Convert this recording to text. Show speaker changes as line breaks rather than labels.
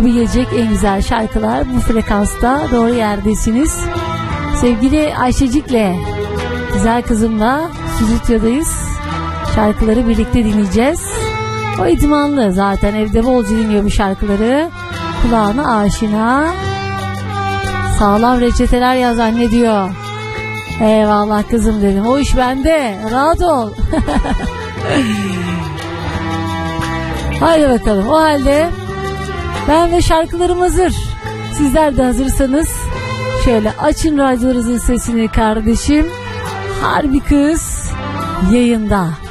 gibi gelecek en güzel şarkılar bu frekansta, doğru yerdesiniz. Sevgili Ayşecik'le, güzel kızımla stüdyodayız. Şarkıları birlikte dinleyeceğiz. O idmanlı zaten, evde bolca dinliyor bu şarkıları. Kulağına aşina. Sağlam reçeteler yaz anne diyor. Eyvallah kızım dedim. O iş bende. Rahat ol. Haydi bakalım. O halde ben ve şarkılarım hazır. Sizler de hazırsanız şöyle açın radyolarınızın sesini kardeşim. Harbi Kız yayında.